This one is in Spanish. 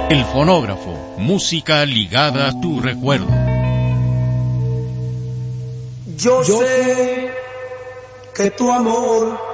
El fonógrafo, música ligada a tu recuerdo. Yo sé que tu amor